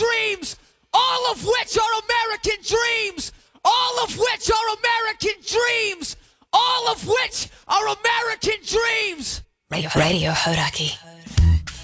dreams, all of which are American dreams, all of which are American dreams, all of which are American dreams. Radio Hodaki.